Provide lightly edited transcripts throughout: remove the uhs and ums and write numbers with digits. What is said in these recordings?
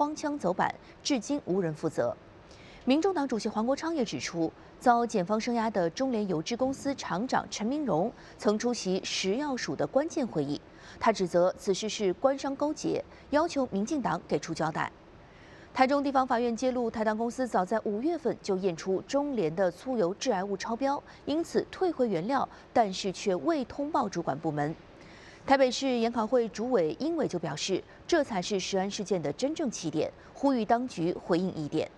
荒腔走板，至今无人负责。民众党主席黄国昌也指出，遭检方声押的中联邮资公司厂长陈明荣曾出席食药署的关键会议，他指责此事是官商勾结，要求民进党给出交代。台中地方法院揭露，台糖公司早在5月份就验出中联的粗油致癌物超标，因此退回原料，但是却未通报主管部门。台北市研考会主委英伟就表示，这才是食安事件的真正起点，呼吁当局回应疑点。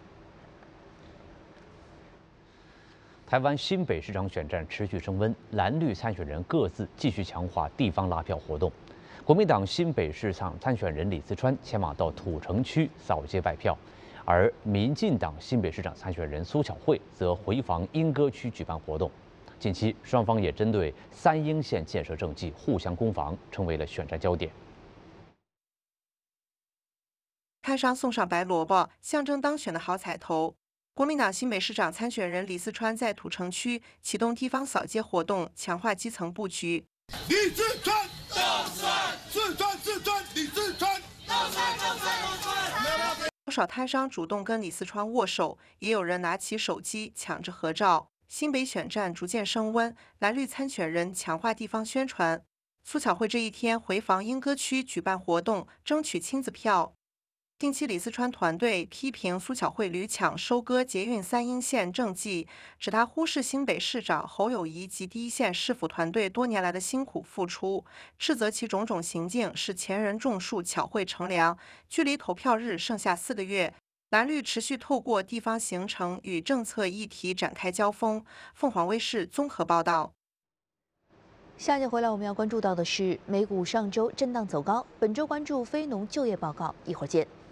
台湾新北市长选战持续升温，蓝绿参选人各自继续强化地方拉票活动。国民党新北市长参选人李四川前往到土城区扫街拜票，而民进党新北市长参选人苏巧慧则回防莺歌区举办活动。近期，双方也针对三鶯线建设政绩互相攻防，成为了选战焦点。 摊商送上白萝卜，象征当选的好彩头。国民党新北市长参选人李四川在土城区启动地方扫街活动，强化基层布局。 李四川，四川，李四川， 不少摊商主动跟李四川握手，也有人拿起手机抢着合照。新北选战逐渐升温，蓝绿参选人强化地方宣传。苏巧慧这一天回防莺歌区举办活动，争取亲子票。近期李四川团队批评苏巧慧屡抢收割捷运三鶯线政绩，指他忽视新北市长侯友宜及第一线市府团队多年来的辛苦付出，斥责其种种行径是前人种树，巧慧乘凉。距离投票日剩下4个月，蓝绿持续透过地方行程与政策议题展开交锋。凤凰卫视综合报道。 下节回来我们要关注到的是，美股上周震荡走高，本周关注非农就业报告，一会儿见。